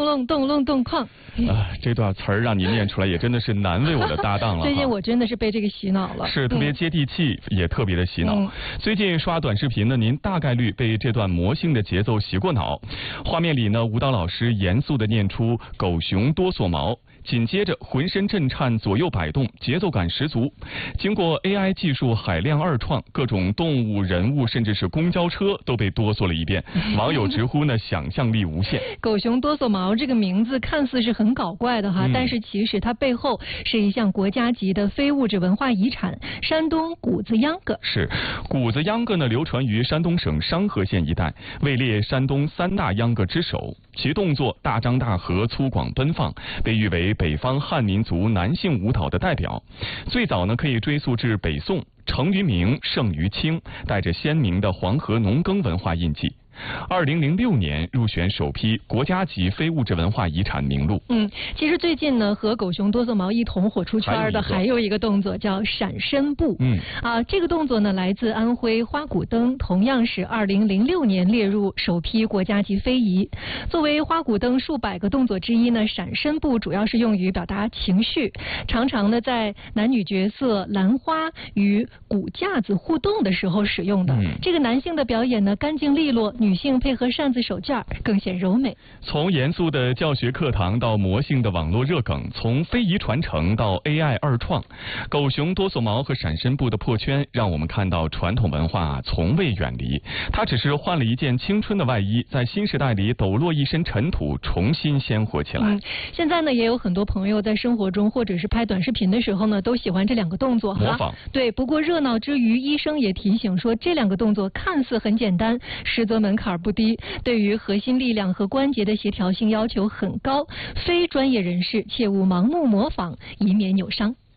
隆咚隆咚哐。 这段词儿让你念出来也真的是难为我的搭档了。 最近我真的是被这个洗脑了， 是特别接地气，也特别的洗脑。最近刷短视频呢，您大概率被这段魔性的节奏洗过脑。画面里呢，舞蹈老师严肃地念出“狗熊多索毛”。紧接着浑身震颤，左右摆动，节奏感十足。经过 AI 技术海量二创，各种动物、人物，甚至是公交车都被哆嗦了一遍。网友直呼呢，想象力无限。 狗熊多索毛这个名字看似是很搞怪的哈，但是其实它背后是一项国家级的非物质文化遗产——山东谷子秧歌。 是，谷子秧歌呢，流传于山东省商河县一带，位列山东3大秧歌之首。其动作大张大合、粗犷奔放，被誉为北方汉民族男性舞蹈的代表。最早呢，可以追溯至北宋，成于明，盛于清，带着鲜明的黄河农耕文化印记。2006年入选首批国家级非物质文化遗产名录。 其实最近呢，和狗熊多索毛一同火出圈的还有一个动作叫闪身步。这个动作呢来自安徽花鼓灯，同样是2006年列入首批国家级非遗。作为花鼓灯数百个动作之一呢，闪身步主要是用于表达情绪，常常呢在男女角色兰花与鼓架子互动的时候使用的。这个男性的表演呢干净利落，女性配合扇子手绢更显柔美。 从严肃的教学课堂到魔性的网络热梗，从非遗传承到 AI 二创，狗熊多索毛和闪身步的破圈，让我们看到传统文化从未远离，它只是换了一件青春的外衣，在新时代里抖落一身尘土，重新鲜活起来。 现在呢，也有很多朋友在生活中或者是拍短视频的时候呢，都喜欢这两个动作模仿。 对，不过热闹之余，医生也提醒说，这两个动作看似很简单，实则门槛不低，对于核心力量和关节的协调性要求很高，非专业人士切勿盲目模仿，以免扭伤。